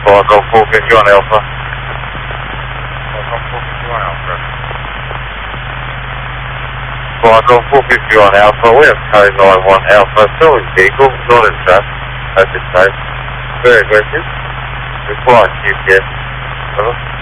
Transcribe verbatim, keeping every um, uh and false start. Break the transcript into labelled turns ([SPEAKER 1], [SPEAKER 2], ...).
[SPEAKER 1] Squadron four fifty-one Alpha. Squadron four fifty-one Alpha. Squadron four fifty-one Alpha, we have code nine one Alpha, filling vehicle, not in trap, open safe, very aggressive, required G P S.